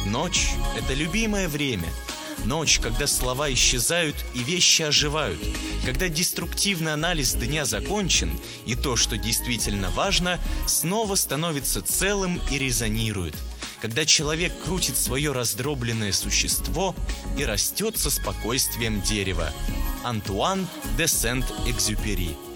Ночь – это любимое время. Ночь, когда слова исчезают и вещи оживают, когда деструктивный анализ дня закончен, и то, что действительно важно, снова становится целым и резонирует, когда человек крутит свое раздробленное существо и растет со спокойствием дерева. Антуан де Сент-Экзюпери.